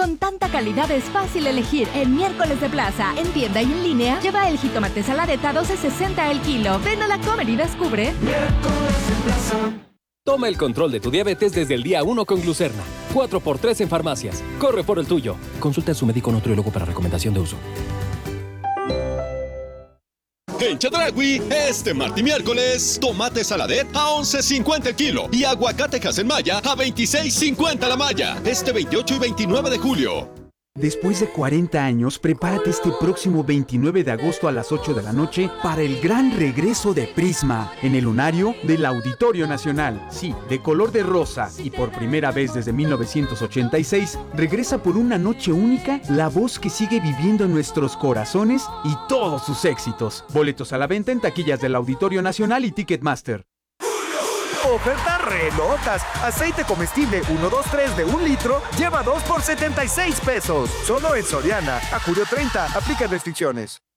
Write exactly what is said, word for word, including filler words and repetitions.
Con tanta calidad es fácil elegir en Miércoles de Plaza. En tienda y en línea, lleva el jitomate saladeta a doce sesenta el kilo. Ven a la Comer y descubre. Miércoles de Plaza. Toma el control de tu diabetes desde el día uno con Glucerna. cuatro por tres en farmacias. Corre por el tuyo. Consulta a su médico nutriólogo para recomendación de uso. En Chedraui, este martes y miércoles, tomate saladet a once cincuenta el kilo y aguacate Hasenmaya a veintiséis cincuenta la malla. Este veintiocho y veintinueve de julio. Después de cuarenta años, prepárate este próximo veintinueve de agosto a las ocho de la noche para el gran regreso de Prisma en el lunario del Auditorio Nacional. Sí, de color de rosa y por primera vez desde mil novecientos ochenta y seis, regresa por una noche única la voz que sigue viviendo en nuestros corazones y todos sus éxitos. Boletos a la venta en taquillas del Auditorio Nacional y Ticketmaster. Ofertas re locas. Aceite comestible uno dos tres de un litro lleva dos por setenta y seis pesos. Solo en Soriana. A julio treinta. Aplica restricciones.